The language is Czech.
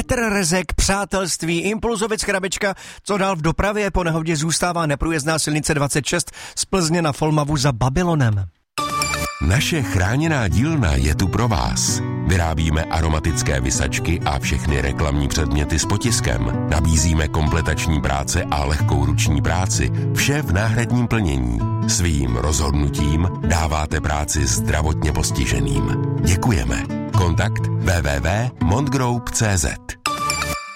Petr Rezek, Přátelství, Impulzovic, Krabička, co dál v dopravě, po nehodě zůstává neprůjezdná silnice 26 z Plzně na Folmavu za Babylonem. Naše chráněná dílna je tu pro vás. Vyrábíme aromatické visačky a všechny reklamní předměty s potiskem. Nabízíme kompletační práce a lehkou ruční práci. Vše v náhradním plnění. Svým rozhodnutím dáváte práci zdravotně postiženým. Děkujeme. Kontakt www.montgroup.cz